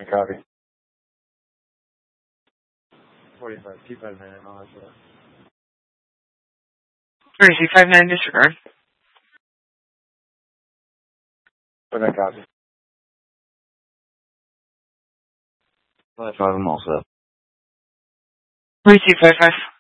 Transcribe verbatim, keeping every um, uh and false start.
copy. forty-five, two five nine, all that stuff. thirty-two five nine, disregard. Put that copy. Five five, I'm all set. thirty-two five five.